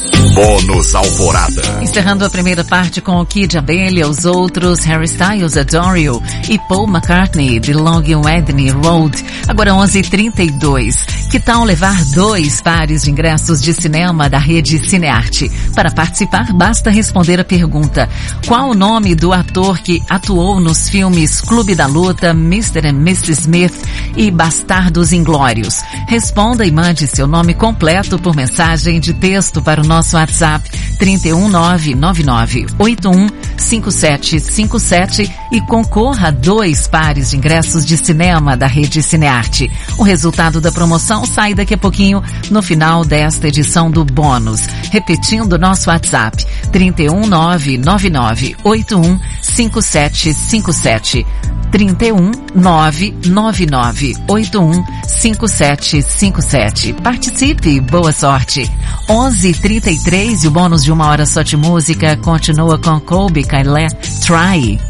Bônus Alvorada. Encerrando a primeira parte com o Kid Abelha, os outros Harry Styles, Adore You e Paul McCartney, The Long Whitney Road. Agora 11h32. Que tal levar 2 pares de ingressos de cinema da rede Cinearte? Para participar, basta responder a pergunta: qual o nome do ator que atuou nos filmes Clube da Luta, Mr. and Mrs. Smith e Bastardos Inglórios? Responda e mande seu nome completo por mensagem de texto para o nosso WhatsApp 31999815757 e concorra a 2 pares de ingressos de cinema da rede Cinearte. O resultado da promoção sai daqui a pouquinho no final desta edição do bônus. Repetindo nosso WhatsApp 31999815757. 31999815757. Participe, boa sorte. 11h33 e o bônus de 1 hora só de música continua com Colby Kylie, Try.